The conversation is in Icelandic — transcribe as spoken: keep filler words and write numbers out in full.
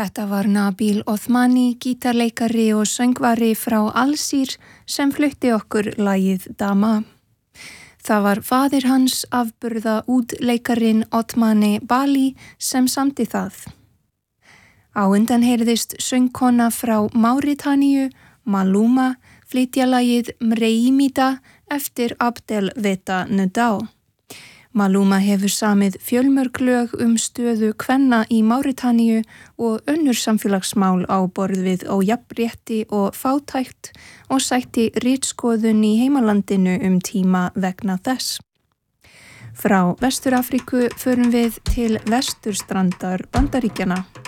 Þetta var Nabil Othmani, gítarleikari og söngvari frá Alsír sem flutti okkur lagið Dama. Það var faðir hans, afburða útleikarin Othmani Bali, sem samdi það. Á undan heyrðist söngkona frá Máritaníu, Maluma, flytja lagið Mreimida eftir Abdel Veta Nudao. Maluma hefur samið fjölmörg lög um stöðu kvenna í Máritaníu og önnur samfélagsmál á borð við ójafnrétti og fátækt og sætti ritskoðun í heimalandinu um tíma vegna þess. Frá Vestur-Afríku förum við til vesturstrandar Bandaríkjanna.